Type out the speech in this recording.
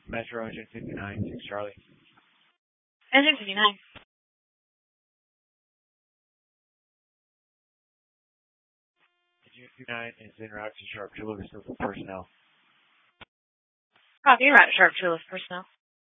Metro Engine 59, 6 Charlie. Engine 59. Engine 59 is en route to Sharp to Lucas with personnel. Copy, route Sharp 2 with personnel.